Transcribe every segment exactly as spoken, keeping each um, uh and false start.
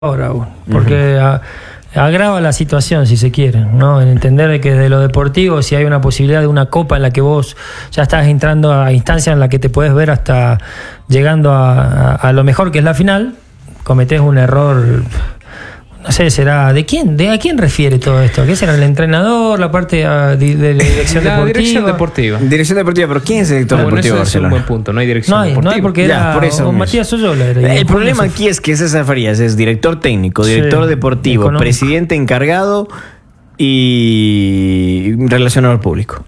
ahora, porque uh-huh. a, agrava la situación, si se quiere, ¿no? En entender de que de lo deportivo, si hay una posibilidad de una copa en la que vos ya estás entrando a instancias en la que te puedes ver hasta llegando a, a, a lo mejor que es la final, cometés un error. No sé, será ¿de quién? ¿De a quién refiere todo esto? ¿Qué será? ¿El entrenador? ¿La parte uh, de, de la dirección la deportiva? Dirección deportiva. Dirección deportiva, pero ¿quién es el director ah, bueno, deportivo de Barcelona? Barcelona? Es un buen punto, no hay dirección no hay, deportiva. No hay porque era ya, por eso o Matías Oyola. Era, el problema aquí es que César Farías es director técnico, director sí, deportivo, económico, presidente encargado y relacionador público.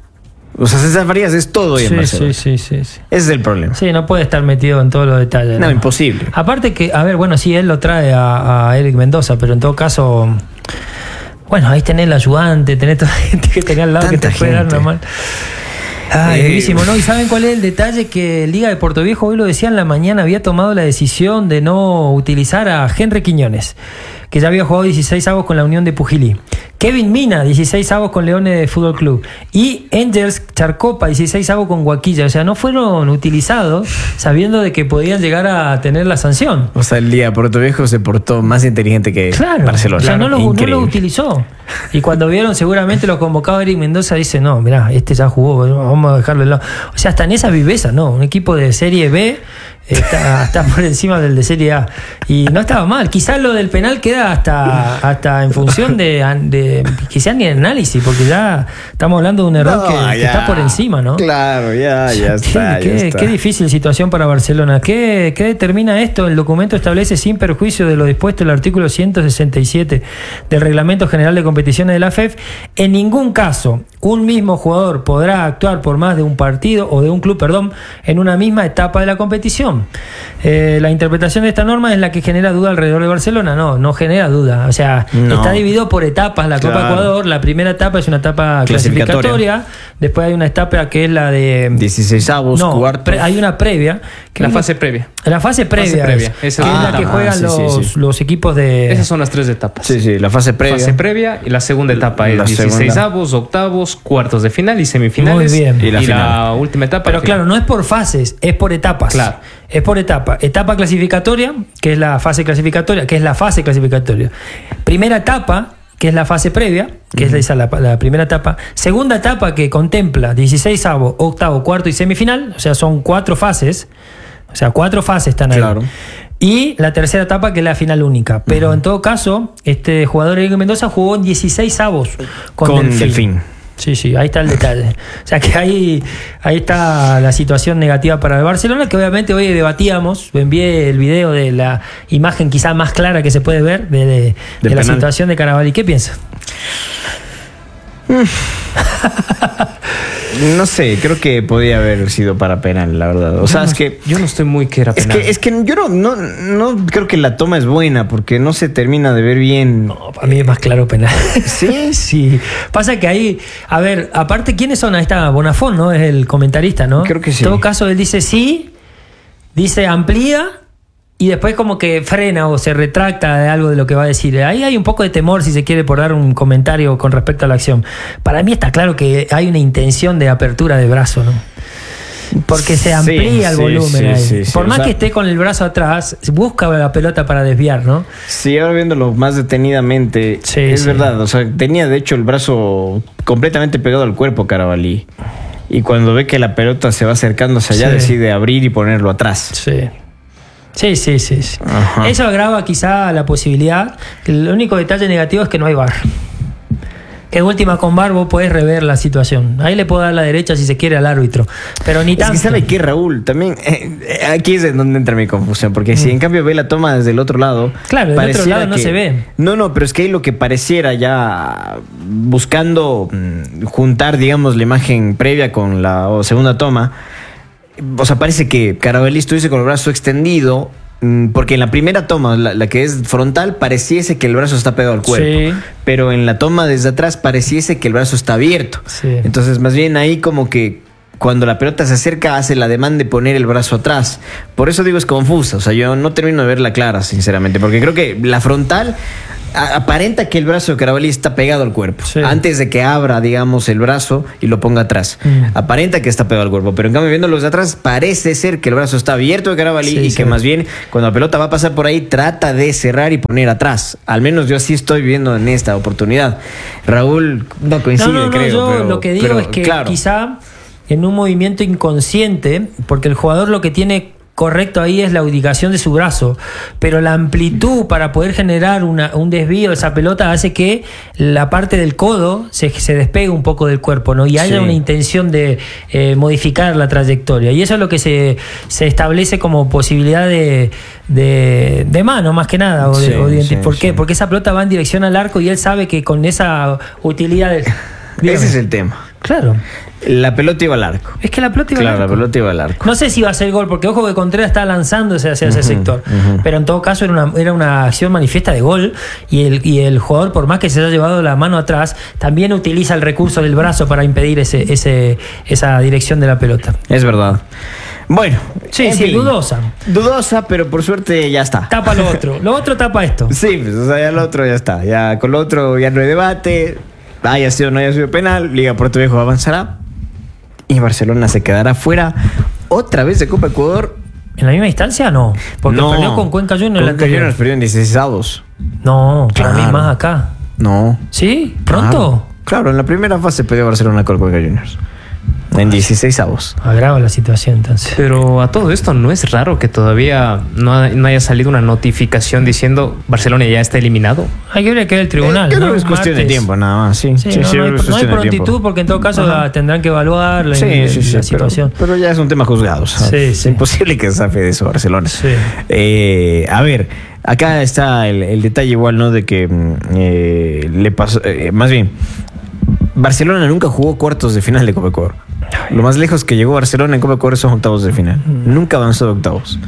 O sea, César Farías es todo y en sí, Barcelona. Sí, sí, sí, sí. Ese es el problema. Sí, no puede estar metido en todos los detalles. No, no, imposible. Aparte que, a ver, bueno, sí, él lo trae a, a Eric Mendoza, pero en todo caso, bueno, ahí tenés el ayudante, tenés toda la gente que tenés al lado que te puede dar una mano. Ay, eh, durísimo, ¿no? ¿Y saben cuál es el detalle? Que Liga de Puerto Viejo, hoy lo decía en la mañana, había tomado la decisión de no utilizar a Henry Quiñones, que ya había jugado dieciséis avos con la Unión de Pujilí. Kevin Mina, dieciséis avos con Leones de Fútbol Club. Y Angels Charcopa, dieciséis avos con Guaquilla. O sea, no fueron utilizados sabiendo de que podían llegar a tener la sanción. O sea, el Liga de Puerto Viejo se portó más inteligente que claro, Barcelona. O sea, no lo, no lo utilizó. Y cuando vieron seguramente los convocados, Eric Mendoza dice, no, mirá, este ya jugó, vamos a dejarlo de lado. O sea, hasta en esa viveza, ¿no? Un equipo de Serie B está, está por encima del de Serie A. Y no estaba mal. Quizás lo del penal queda hasta, hasta en función de, de quizás ni el análisis, porque ya estamos hablando de un error no, que, que está por encima, ¿no? Claro, ya, ya está, qué, ya está. Qué difícil situación para Barcelona. ¿Qué, ¿Qué determina esto? El documento establece, sin perjuicio de lo dispuesto en el artículo ciento sesenta y siete del Reglamento General de Competiciones de la F E F, en ningún caso un mismo jugador podrá actuar por más de un partido o de un club, perdón, en una misma etapa de la competición. Eh, la interpretación de esta norma es la que genera duda alrededor de Barcelona. No, no genera duda. O sea, no. Está dividido por etapas la Copa claro. Ecuador. La primera etapa es una etapa clasificatoria. clasificatoria. Después hay una etapa que es la de dieciséis avos, no, cuartos. Pre, hay una previa. Que la es fase previa. La fase previa. Fase previa. Es, Esa que ah, es la que ah, juegan sí, los, sí, sí. los equipos de. Esas son las tres etapas. Sí, sí, la fase previa. Fase previa y la segunda etapa la es dieciséis avos, octavos, cuartos de final y semifinales. Muy bien. Y la, y la última etapa. Pero claro, no es por fases, es por etapas. Claro. Es por etapa. Etapa clasificatoria, que es la fase clasificatoria, que es la fase clasificatoria. Primera etapa, que es la fase previa, que uh-huh. es esa la, la primera etapa. Segunda etapa, que contempla dieciséis avos, octavo, cuarto y semifinal. O sea, son cuatro fases. O sea, cuatro fases están ahí. Claro. Y la tercera etapa, que es la final única. Pero uh-huh. en todo caso, este jugador Eric Mendoza jugó en dieciséis avos con, con Delfín. Delfín. Sí, sí, ahí está el detalle. O sea que ahí, ahí está la situación negativa para el Barcelona, que obviamente hoy debatíamos. Envié el video de la imagen quizá más clara que se puede ver de, de, de la situación de Carabalí. ¿Qué piensas? No sé, creo que podía haber sido para penal, la verdad. O sea, no, es que yo no estoy muy que era penal. Es que, es que yo no, no, no creo que la toma es buena porque no se termina de ver bien. No, para mí es más claro penal. ¿Sí? Sí. Pasa que ahí, a ver, aparte, ¿quiénes son? Ahí está Bonafón, ¿no? Es el comentarista, ¿no? Creo que sí. En todo caso, él dice sí, dice amplía y después como que frena o se retracta de algo de lo que va a decir. Ahí hay un poco de temor, si se quiere, por dar un comentario con respecto a la acción. Para mí está claro que hay una intención de apertura de brazo, ¿no? Porque se amplía sí, el sí, volumen sí, ahí. sí, sí, por o más sea, que esté con el brazo atrás, busca la pelota para desviar, ¿no? Sí, ahora viéndolo más detenidamente, sí, es sí. verdad. O sea, tenía de hecho el brazo completamente pegado al cuerpo Carabalí. Y cuando ve que la pelota se va acercando hacia allá, sí. decide abrir y ponerlo atrás. Sí. Sí, sí, sí. sí. Eso agrava quizá la posibilidad. El único detalle negativo es que no hay V A R. Que en última con V A R vos podés rever la situación. Ahí le puedo dar la derecha si se quiere al árbitro. Pero ni tanto. Es que sabe que Raúl, también eh, aquí es donde entra mi confusión. Porque mm. si en cambio ve la toma desde el otro lado. Claro, del otro lado no que, se ve. No, no, pero es que ahí lo que pareciera ya buscando mmm, juntar, digamos, la imagen previa con la o segunda toma. O sea, parece que Carabalí estuviese con el brazo extendido, porque en la primera toma, la, la que es frontal, pareciese que el brazo está pegado al cuerpo. Sí. Pero en la toma desde atrás pareciese que el brazo está abierto. Sí. Entonces, más bien ahí como que cuando la pelota se acerca, hace la demanda de poner el brazo atrás. Por eso digo, es confusa. O sea, yo no termino de verla clara, sinceramente. Porque creo que la frontal a- aparenta que el brazo de Carabalí está pegado al cuerpo. Sí. Antes de que abra, digamos, el brazo y lo ponga atrás. Mm. Aparenta que está pegado al cuerpo. Pero en cambio, viendo los de atrás, parece ser que el brazo está abierto de Carabalí Sí, y sí. que más bien, cuando la pelota va a pasar por ahí, trata de cerrar y poner atrás. Al menos yo así estoy viendo en esta oportunidad. Raúl no coincide, no, no, no, creo. yo pero- lo que digo pero, es que claro. quizá en un movimiento inconsciente, porque el jugador lo que tiene correcto ahí es la ubicación de su brazo, pero la amplitud para poder generar una, un desvío de esa pelota hace que la parte del codo se, se despegue un poco del cuerpo, ¿no? Y haya Sí. una intención de eh, modificar la trayectoria. Y eso es lo que se, se establece como posibilidad de, de, de mano, más que nada. O de, Sí, o de- sí, ¿Por qué? sí. Porque esa pelota va en dirección al arco y él sabe que con esa utilidad... de- Dígame. Ese es el tema. Claro. La pelota iba al arco. Es que la pelota iba Claro, al la arco. pelota iba al arco. No sé si iba a ser gol, porque ojo que Contreras está lanzándose hacia ese Ujú, sector. ujú. Pero en todo caso era una, era una acción manifiesta de gol. Y el, y el jugador, por más que se haya llevado la mano atrás, también utiliza el recurso del brazo para impedir ese, ese, esa dirección de la pelota. Es verdad. Bueno. Sí, en sí, fin. dudosa. Dudosa, pero por suerte ya está. Tapa lo otro. Lo otro tapa esto. Sí, pues, o sea, ya lo otro ya está. Ya con lo otro ya no hay debate. Haya sido o no haya sido penal. Liga Puerto Viejo avanzará. Y Barcelona se quedará fuera otra vez de Copa Ecuador. ¿En la misma instancia? No. Porque no. perdió con Cuenca Juniors. la Cuenca anterior. Juniors perdió en dieciséis avos. No, para mí Claro. más acá. No. ¿Sí? ¿Pronto? Claro. Claro, en la primera fase perdió Barcelona con Cuenca Juniors. En dieciséis avos. Agrava la situación entonces. Pero a todo esto, ¿no es raro que todavía no, ha- no haya salido una notificación diciendo Barcelona ya está eliminado? Hay que ver que el tribunal. Eh, creo ¿no? que es cuestión de Martes. tiempo, nada más. Sí, Sí, sí, no, sí, no hay, es no hay cuestión de prontitud tiempo. porque en todo caso Ajá. la tendrán que evaluar la, Sí, la- sí, sí, la pero, situación. pero ya es un tema juzgado. o sea, Sí, es sí. imposible que zafe de eso Barcelona. Sí. Eh, a ver, acá está el, el detalle igual, ¿no? De que mm, eh, le pasó, eh, más bien, Barcelona nunca jugó cuartos de final de Copa Ecuador. Lo más lejos que llegó Barcelona en Copa Ecuador son octavos de final. Mm. Nunca avanzó de octavos.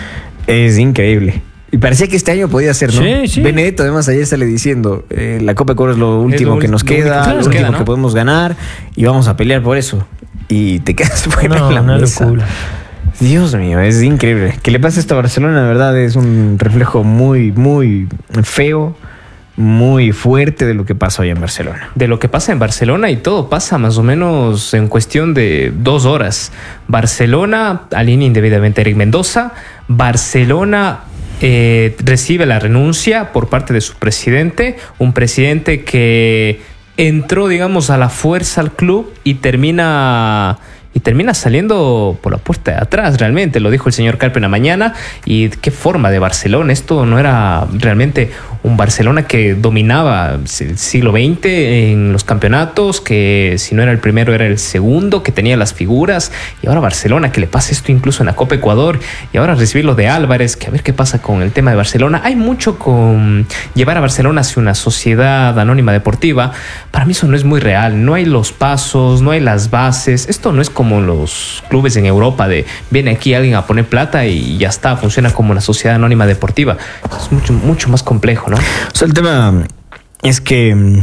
Es increíble. Y parecía que este año podía ser, ¿no? Sí, sí. Benedetto además ayer sale diciendo, eh, la Copa Ecuador es lo último lo que ul- nos lo único queda, que lo nos último queda, ¿no? que podemos ganar y vamos a pelear por eso. Y te quedas fuera No, en la una mesa. locura. Dios mío, es increíble. Que le pase esto a Barcelona, la verdad, es un reflejo muy, muy feo, muy fuerte de lo que pasa hoy en Barcelona. De lo que pasa en Barcelona, y todo pasa más o menos en cuestión de dos horas. Barcelona alinea indebidamente a Eric Mendoza. Barcelona eh, recibe la renuncia por parte de su presidente, un presidente que entró, digamos, a la fuerza al club y termina... Y termina saliendo por la puerta de atrás, realmente, lo dijo el señor Carpe en la mañana. Y qué forma de Barcelona, esto no era realmente un Barcelona que dominaba el siglo veinte en los campeonatos, que si no era el primero era el segundo, que tenía las figuras. Y ahora Barcelona, que le pasa esto incluso en la Copa Ecuador, y ahora recibir lo de Álvarez, que a ver qué pasa con el tema de Barcelona. Hay mucho con llevar a Barcelona hacia una sociedad anónima deportiva. Para mí eso no es muy real, no hay los pasos, no hay las bases, esto no es como como los clubes en Europa de viene aquí alguien a poner plata y ya está, funciona como una sociedad anónima deportiva. Es mucho, mucho más complejo, ¿no? O sea, el tema es que mm,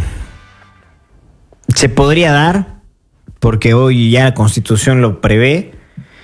se podría dar, porque hoy ya la Constitución lo prevé.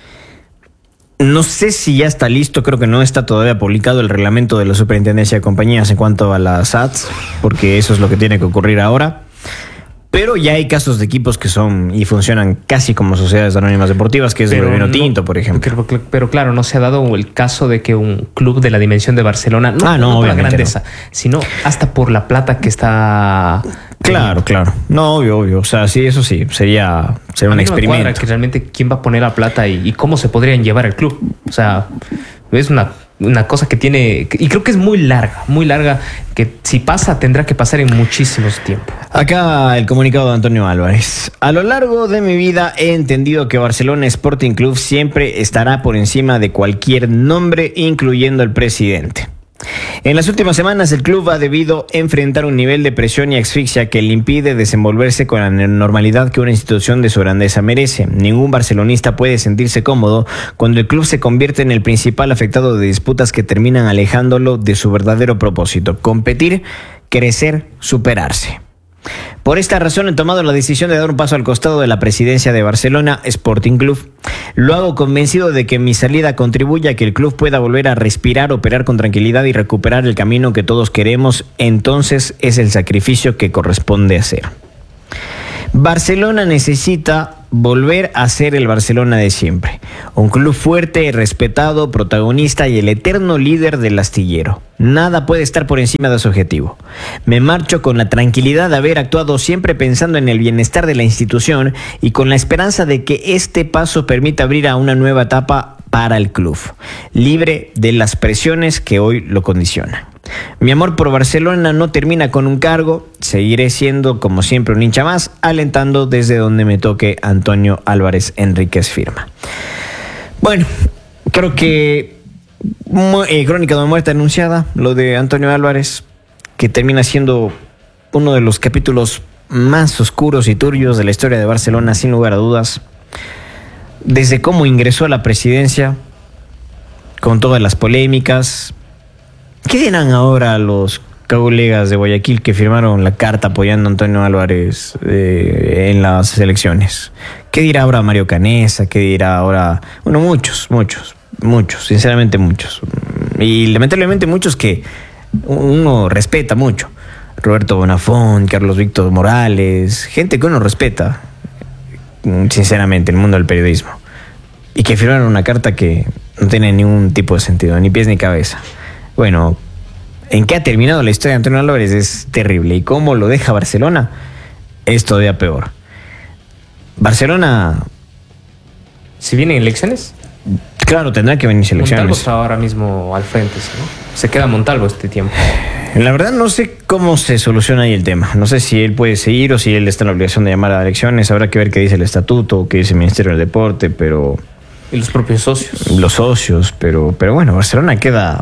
No sé si ya está listo, creo que no está todavía publicado el reglamento de la Superintendencia de Compañías en cuanto a las A T S, porque eso es lo que tiene que ocurrir ahora. Pero ya hay casos de equipos que son y funcionan casi como sociedades anónimas deportivas, que es el Vino Tinto, por ejemplo. Pero, pero claro, no se ha dado el caso de que un club de la dimensión de Barcelona, no, Ah, no, no por la obviamente grandeza, no. sino hasta por la plata que está... Claro, claro. No, obvio, obvio. O sea, sí, eso sí, sería, sería A un mí no me cuadra experimento. que realmente quién va a poner la plata y, y cómo se podrían llevar el club. O sea, es una, una cosa que tiene... Y creo que es muy larga, muy larga, que si pasa tendrá que pasar en muchísimos tiempos. Acá el comunicado de Antonio Álvarez. A lo largo de mi vida he entendido que Barcelona Sporting Club siempre estará por encima de cualquier nombre, incluyendo el presidente. En las últimas semanas el club ha debido enfrentar un nivel de presión y asfixia que le impide desenvolverse con la normalidad que una institución de su grandeza merece. Ningún barcelonista puede sentirse cómodo cuando el club se convierte en el principal afectado de disputas que terminan alejándolo de su verdadero propósito: competir, crecer, superarse. Por esta razón he tomado la decisión de dar un paso al costado de la presidencia de Barcelona Sporting Club. Lo hago convencido de que mi salida contribuye a que el club pueda volver a respirar, operar con tranquilidad y recuperar el camino que todos queremos. Entonces es el sacrificio que corresponde hacer. Barcelona necesita volver a ser el Barcelona de siempre. Un club fuerte, respetado, protagonista y el eterno líder del astillero. Nada puede estar por encima de su objetivo. Me marcho con la tranquilidad de haber actuado siempre pensando en el bienestar de la institución y con la esperanza de que este paso permita abrir a una nueva etapa para el club, libre de las presiones que hoy lo condicionan. Mi amor por Barcelona no termina con un cargo, seguiré siendo como siempre un hincha más, alentando desde donde me toque. Antonio Álvarez Enríquez firma. Bueno, creo que eh, crónica de muerte anunciada, lo de Antonio Álvarez, que termina siendo uno de los capítulos más oscuros y turbios de la historia de Barcelona, sin lugar a dudas. Desde cómo ingresó a la presidencia, con todas las polémicas. ¿Qué dirán ahora los colegas de Guayaquil que firmaron la carta apoyando a Antonio Álvarez eh, en las elecciones? ¿Qué dirá ahora Mario Canesa? ¿Qué dirá ahora? Bueno, muchos, muchos, muchos, sinceramente muchos. Y lamentablemente muchos que uno respeta mucho. Roberto Bonafont, Carlos Víctor Morales, gente que uno respeta, sinceramente, el mundo del periodismo. Y que firmaron una carta que no tiene ningún tipo de sentido, ni pies ni cabeza. Bueno, ¿en qué ha terminado la historia de Antonio Álvarez? Es terrible. ¿Y cómo lo deja Barcelona? Es todavía peor. Barcelona... ¿Si vienen elecciones? Claro, tendrá que venir elecciones. Montalvo está ahora mismo al frente, ¿no? Se queda Montalvo este tiempo. La verdad no sé cómo se soluciona ahí el tema. No sé si él puede seguir o si él está en la obligación de llamar a elecciones. Habrá que ver qué dice el estatuto, qué dice el Ministerio del Deporte, pero... Y los propios socios. Los socios, pero, pero bueno, Barcelona queda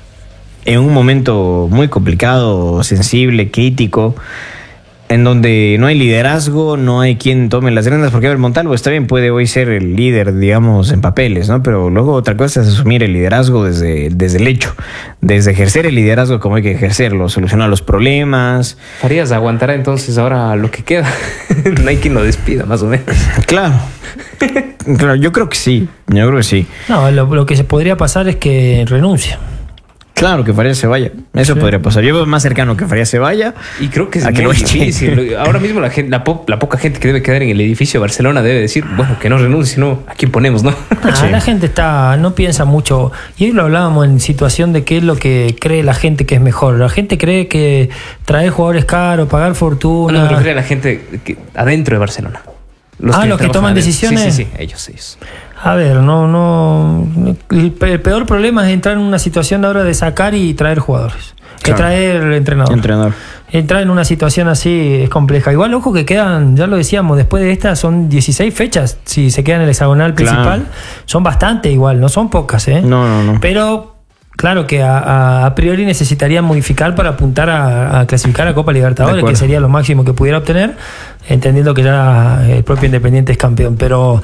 en un momento muy complicado, sensible, crítico, en donde no hay liderazgo, no hay quien tome las riendas, porque a ver, Montalvo está bien, puede hoy ser el líder, digamos, en papeles, ¿no? Pero luego otra cosa es asumir el liderazgo desde, desde el hecho, desde ejercer el liderazgo como hay que ejercerlo, solucionar los problemas. Farías aguantará entonces ahora lo que queda. No hay quien lo despida, más o menos. Claro. Claro, yo creo que sí, yo creo que sí. No, lo, lo que se podría pasar es que renuncie. Claro, que Farías se vaya. Eso sí podría pasar. Yo veo más cercano que Farías se vaya. Y creo que es a que muy lo difícil. Ahora mismo la, gente, la, po, la poca gente que debe quedar en el edificio de Barcelona debe decir, bueno, que no renuncie, ¿no? ¿A quién ponemos, no? Ah, sí. La gente está, no piensa mucho. Y hoy lo hablábamos en situación de qué es lo que cree la gente que es mejor. La gente cree que traer jugadores caros, pagar fortuna. No, me refiero a la gente que, adentro de Barcelona. Los ah, que los que toman adentro. Decisiones. Sí, sí, sí, ellos, ellos. A ver, no, no. El peor problema es entrar en una situación ahora de sacar y traer jugadores. Claro. Que traer entrenador. Entrenador. Entrar en una situación así es compleja. Igual, ojo que quedan, ya lo decíamos, después de esta son dieciséis fechas. Si se queda en el hexagonal principal, claro, son bastante igual, no son pocas, ¿eh? No, no, no. Pero claro que a, a, a priori necesitarían modificar para apuntar a, a clasificar a Copa Libertadores, que sería lo máximo que pudiera obtener, entendiendo que ya el propio Independiente es campeón. Pero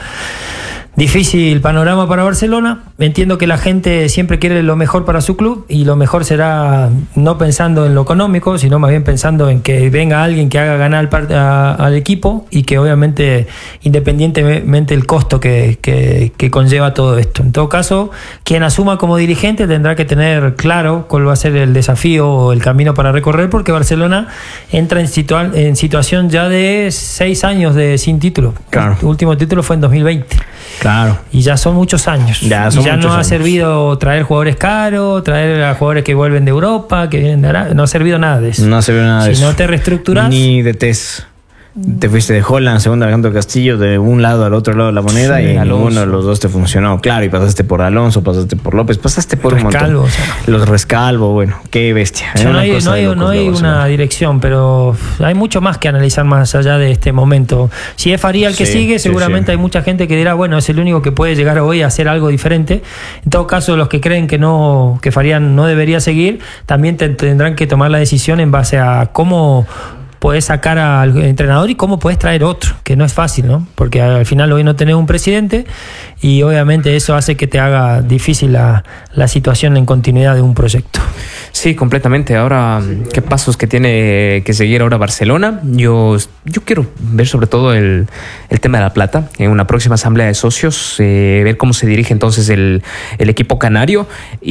difícil panorama para Barcelona. Entiendo que la gente siempre quiere lo mejor para su club y lo mejor será no pensando en lo económico, sino más bien pensando en que venga alguien que haga ganar al, a, al equipo y que obviamente, independientemente del costo que, que, que conlleva todo esto. En todo caso, quien asuma como dirigente tendrá que tener claro cuál va a ser el desafío o el camino para recorrer, porque Barcelona entra en, situa en situación ya de seis años de sin título. Claro. El último título fue en dos mil veinte. Claro. Y ya son muchos años. Ya, son y ya muchos no ha años. servido traer jugadores caros, traer a jugadores que vuelven de Europa, que vienen de Arabia. No ha servido nada de eso. No ha servido nada si de eso. eso. Si no te reestructuras. Ni de test. Te fuiste de Holland, segunda Alejandro Castillo, de un lado al otro lado de la moneda, sí, y Alonso. Ninguno de los dos te funcionó. Claro, y pasaste por Alonso, pasaste por López, pasaste por Rescalvo, un montón. O sea. Los Rescalvo, bueno, qué bestia. O sea, no hay, no hay, no hay una dirección, pero hay mucho más que analizar más allá de este momento. Si es Faría el que sí, sigue, seguramente sí, sí. hay mucha gente que dirá, bueno, es el único que puede llegar hoy a hacer algo diferente. En todo caso, los que creen que no, que Faría no debería seguir, también te, tendrán que tomar la decisión en base a cómo podés sacar al entrenador y cómo podés traer otro, que no es fácil, ¿no? Porque al final hoy no tenés un presidente y obviamente eso hace que te haga difícil la, la situación en continuidad de un proyecto. Sí, completamente. Ahora, ¿qué pasos que tiene que seguir ahora Barcelona? Yo, yo quiero ver sobre todo el, el tema de la plata en una próxima asamblea de socios, eh, ver cómo se dirige entonces el, el equipo canario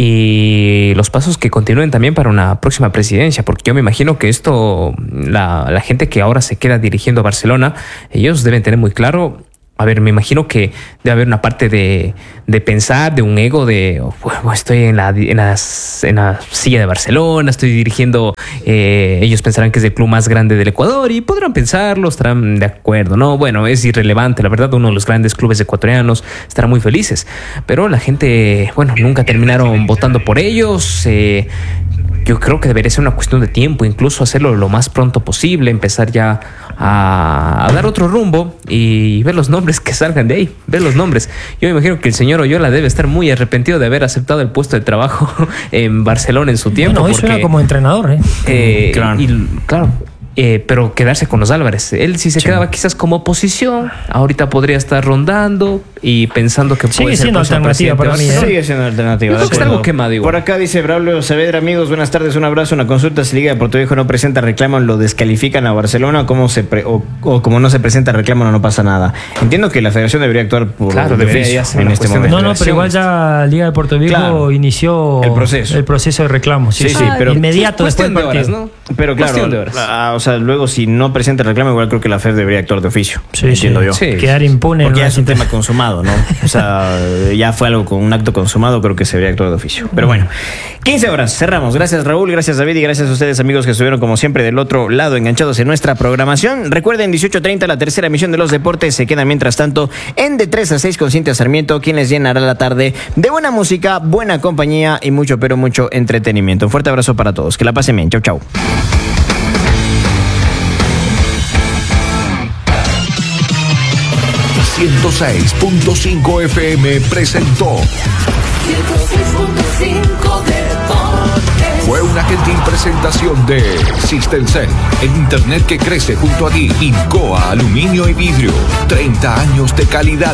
y los pasos que continúen también para una próxima presidencia, porque yo me imagino que esto, la, la gente que ahora se queda dirigiendo a Barcelona, ellos deben tener muy claro. A ver, me imagino que debe haber una parte de, de pensar, de un ego, de oh, bueno, estoy en la, en, las, en la silla de Barcelona, estoy dirigiendo, eh, ellos pensarán que es el club más grande del Ecuador y podrán pensarlo, estarán de acuerdo, ¿no? Bueno, es irrelevante, la verdad, uno de los grandes clubes ecuatorianos, estarán muy felices, pero la gente, bueno, nunca terminaron votando por ellos. eh, Yo creo que debería ser una cuestión de tiempo, incluso hacerlo lo más pronto posible, empezar ya a, a dar otro rumbo y ver los nombres que salgan de ahí, ver los nombres. Yo me imagino que el señor Oyola debe estar muy arrepentido de haber aceptado el puesto de trabajo en Barcelona en su tiempo. Bueno, hoy porque, suena como entrenador, ¿eh? eh claro. Y, claro. Eh, pero quedarse con los Álvarez. Él si se sí. quedaba quizás como oposición, ahorita podría estar rondando y pensando que sigue puede ser siendo alternativa para mí. ¿eh? Sigue siendo alternativa. Yo creo que está algo quemado igual. Por acá dice Braulio Saavedra, amigos, buenas tardes, un abrazo, una consulta. Si Liga de Puerto Viejo no presenta reclamo, ¿lo descalifican a Barcelona? ¿Cómo se pre o, o como no se presenta reclamo, no, no pasa nada? Entiendo que la federación debería actuar por claro, de debería oficio en este momento. No, no, pero igual ya Liga de Puerto Viejo claro. inició el proceso. el proceso de reclamo. Sí, sí, sí pero inmediato después del partido. De horas, ¿no? Pero claro, de horas. Ah, o sea, luego si no presenta el reclamo, igual creo que la F E D debería actuar de oficio. Sí, entiendo sí. yo. Sí, quedar impune. Porque ya es un tema consumado, ¿no? O sea, ya fue algo con un acto consumado, creo que se debería actuar de oficio. Pero bueno, quince horas, cerramos. Gracias Raúl, gracias David y gracias a ustedes amigos que estuvieron como siempre del otro lado enganchados en nuestra programación. Recuerden, dieciocho treinta, la tercera emisión de los deportes se queda mientras tanto en de tres a seis con Cintia Sarmiento, quienes llenará la tarde de buena música, buena compañía y mucho, pero mucho entretenimiento. Un fuerte abrazo para todos, que la pasen bien. Chau, chau. ciento seis punto cinco F M presentó ciento seis punto cinco Deportes. Fue una gentil presentación de Sistencel, el internet que crece junto a ti. Incoa Aluminio y Vidrio, treinta años de calidad